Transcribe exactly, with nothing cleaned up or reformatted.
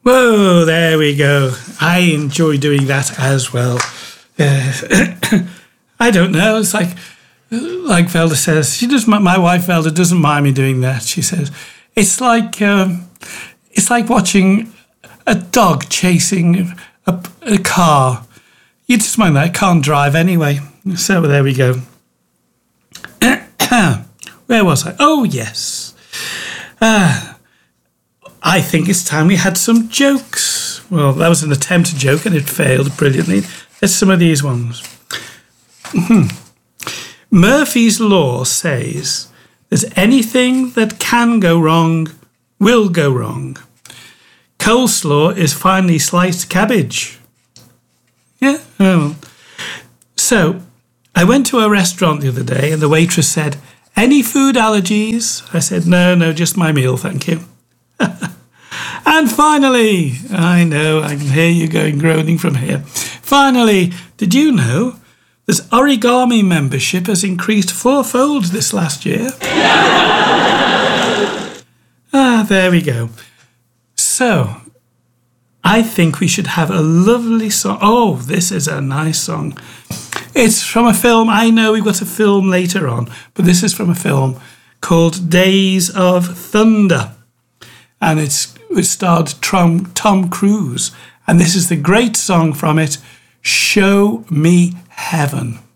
Whoa, there we go. I enjoy doing that as well. Uh, I don't know. It's like, like Velda says, she does. My wife Velda doesn't mind me doing that. She says, it's like, um, it's like watching a dog chasing a, a car. You just mind that. I can't drive anyway. So there we go. Where was I? Oh, yes. Uh, I think it's time we had some jokes. Well, that was an attempt to joke and it failed brilliantly. Let's some of these ones. Murphy's Law says there's anything that can go wrong will go wrong. Coleslaw is finely sliced cabbage. Yeah. Oh. So I went to a restaurant the other day and the waitress said, any food allergies? I said, no, no, just my meal, thank you. And finally, I know, I can hear you going groaning from here. Finally, did you know that origami membership has increased fourfold this last year? Ah, there we go. So, I think we should have a lovely song. Oh, this is a nice song. It's from a film. I know we've got a film later on, but this is from a film called Days of Thunder. And it's, it starred Tom, Tom Cruise. And this is the great song from it, Show Me Heaven.